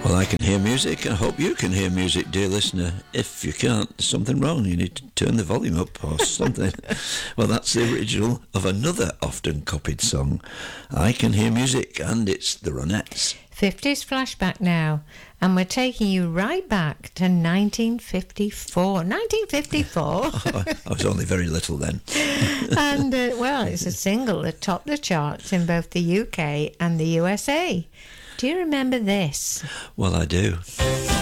Well, I can hear music. I hope you can hear music, dear listener. If you can't, there's something wrong. You need to turn the volume up or something. Well, that's the original of another often copied song. I Can Hear Music, and it's the Ronettes. 50s flashback now, and we're taking you right back to 1954. 1954? I was only very little then. And, well, it's a single that topped the charts in both the UK and the USA. Do you remember this? Well, I do.